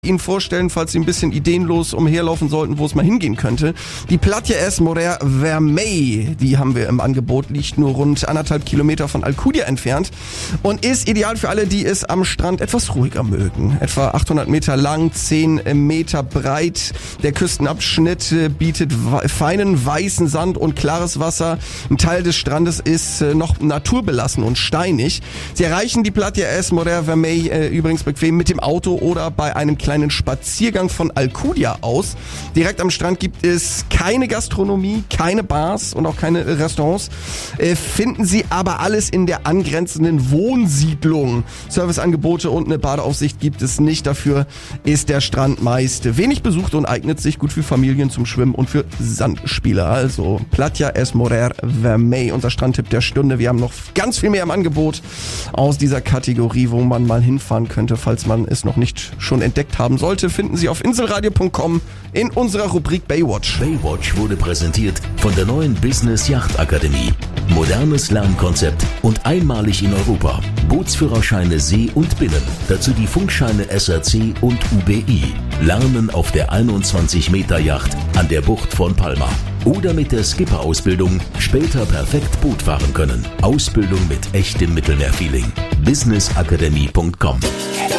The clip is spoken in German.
Ihnen vorstellen, falls Sie ein bisschen ideenlos umherlaufen sollten, wo es mal hingehen könnte. Die Platja Es Morer Vermey, die haben wir im Angebot, liegt nur rund 1,5 Kilometer von Alcúdia entfernt und ist ideal für alle, die es am Strand etwas ruhiger mögen. Etwa 800 Meter lang, 10 Meter breit. Der Küstenabschnitt bietet feinen weißen Sand und klares Wasser. Ein Teil des Strandes ist noch naturbelassen und steinig. Sie erreichen die Platja Es Morer Vermey übrigens bequem mit dem Auto oder bei einem kleinen Spaziergang von Alcúdia aus. Direkt am Strand gibt es keine Gastronomie, keine Bars und auch keine Restaurants. Finden Sie aber alles in der angrenzenden Wohnsiedlung. Serviceangebote und eine Badeaufsicht gibt es nicht. Dafür ist der Strand meist wenig besucht und eignet sich gut für Familien zum Schwimmen und für Sandspiele. Also Platja Es Morer Vermey, unser Strandtipp der Stunde. Wir haben noch ganz viel mehr im Angebot aus dieser Kategorie, wo man mal hinfahren könnte, falls man es noch nicht schon entdeckt haben sollte, finden Sie auf inselradio.com in unserer Rubrik Baywatch. Baywatch wurde präsentiert von der neuen Business Yacht Akademie. Modernes Lernkonzept und einmalig in Europa. Bootsführerscheine See und Binnen. Dazu die Funkscheine SRC und UBI. Lernen auf der 21 Meter Yacht an der Bucht von Palma. Oder mit der Skipper-Ausbildung später perfekt Boot fahren können. Ausbildung mit echtem Mittelmeerfeeling. businessakademie.com